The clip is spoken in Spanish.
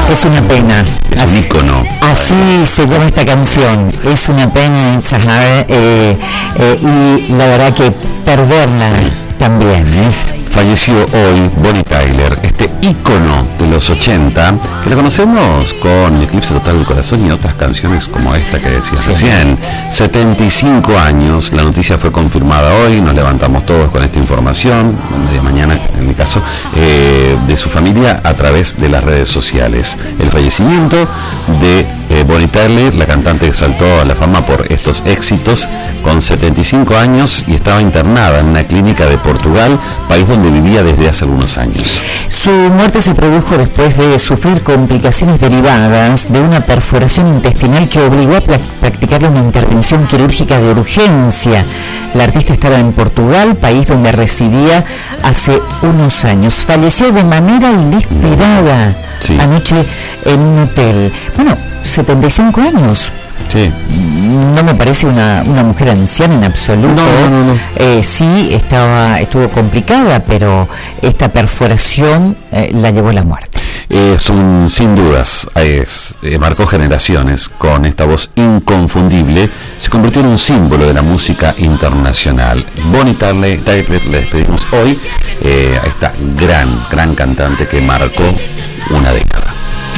Es una pena. Es un ícono. Así se llama esta canción. Es una pena, It's a Heart, y la verdad que perderla también. Falleció hoy Bonnie Tyler, este ícono de los 80, que la conocemos con Eclipse Total del Corazón y otras canciones como esta que decías recién. 75 años, la noticia fue confirmada hoy, nos levantamos todos con esta información, de mañana en mi caso, de su familia a través de las redes sociales. El fallecimiento de Bonnie Tyler, la cantante que saltó a la fama por estos éxitos, con 75 años y estaba internada en una clínica de Portugal, país donde vivía desde hace algunos años. Su muerte se produjo después de sufrir complicaciones derivadas de una perforación intestinal que obligó a practicarle una intervención quirúrgica de urgencia. La artista estaba en Portugal, país donde residía hace unos años. Falleció de manera inesperada anoche en un hotel. Bueno, 75 años. Sí. No me parece una mujer anciana en absoluto. No. Sí, estuvo complicada, pero esta perforación la llevó a la muerte. Sin dudas, marcó generaciones con esta voz inconfundible, se convirtió en un símbolo de la música internacional. Bonnie Tyler, le despedimos hoy a esta gran cantante que marcó una década.